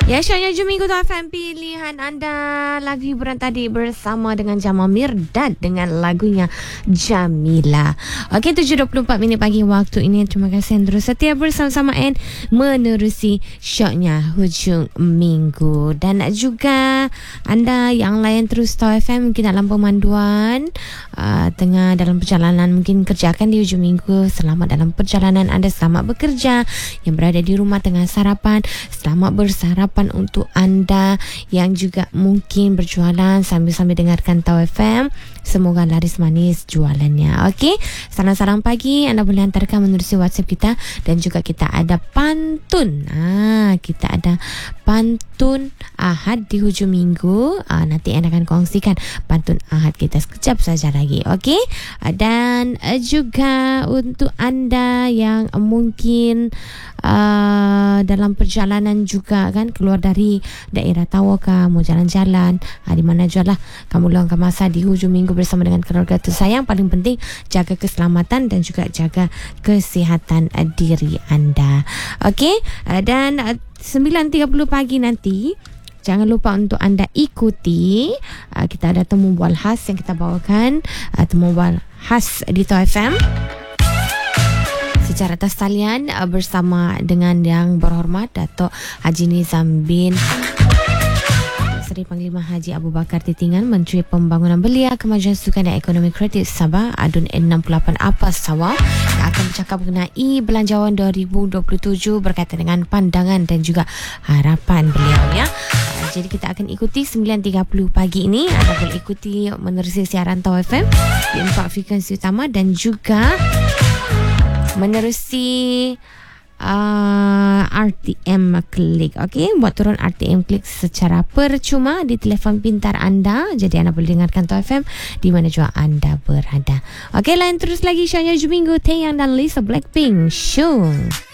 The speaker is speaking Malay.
Ya, syaknya Juminggu tu FM pilihan anda. Lagu hiburan tadi bersama dengan Jamal Mirdad dengan lagunya Jamila. Okey, 7.24 minit pagi waktu ini. Terima kasih yang terus setia bersama-sama and menerusi syaknya hujung minggu. Dan juga anda yang layan terus Tau FM mungkin dalam pemanduan, tengah dalam perjalanan mungkin kerjakan di hujung minggu. Selamat dalam perjalanan anda, selamat bekerja. Yang berada di rumah tengah sarapan, selamat bersarapan untuk anda yang juga mungkin berjualan sambil-sambil dengarkan Tau FM. Semoga laris manis jualannya. Okey, salam-salam pagi anda boleh hantarkan menerusi WhatsApp kita. Dan juga kita ada pantun. Kita ada pantun Ahad di hujung minggu. Nanti anda akan kongsikan pantun Ahad kita sekejap saja lagi. Okey, dan juga untuk anda yang mungkin dalam perjalanan juga kan, keluar dari daerah Tawakal, mau jalan-jalan, di mana jualah kamu luangkan masa di hujung minggu bersama dengan keluarga tersayang. Paling penting jaga keselamatan dan juga jaga kesihatan diri anda. Okey, dan 9.30 pagi nanti jangan lupa untuk anda ikuti, kita ada temu bual khas yang kita bawakan, temu bual khas di Tau FM secara atas talian bersama dengan yang berhormat Datuk Haji Nizam bin Seri Panglima Haji Abu Bakar Titingan, Menteri Pembangunan Belia, Kemajuan Sukan dan Ekonomi Kreatif Sabah, Adun N68 Apas Sarawak, yang akan bercakap mengenai Belanjawan 2027 berkaitan dengan pandangan dan juga harapan beliau ya. Jadi kita akan ikuti 9.30 pagi ini. Anda boleh ikuti menerusi siaran Tau FM di 4 frekuensi utama dan juga menerusi RTM Klik. Okey, buat turun RTM Klik secara percuma di telefon pintar anda. Jadi anda boleh dengarkan Tau FM di mana jua anda berada. Okey, lain terus lagi syaknya hujung minggu. Taeyang dan Lisa Blackpink Show.